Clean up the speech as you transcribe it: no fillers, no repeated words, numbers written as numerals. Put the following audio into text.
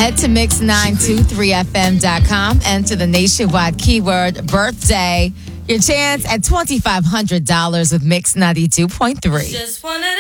Head to mix923fm.com. Enter the nationwide keyword birthday. Your chance at $2,500 with Mix 92.3. Just wanna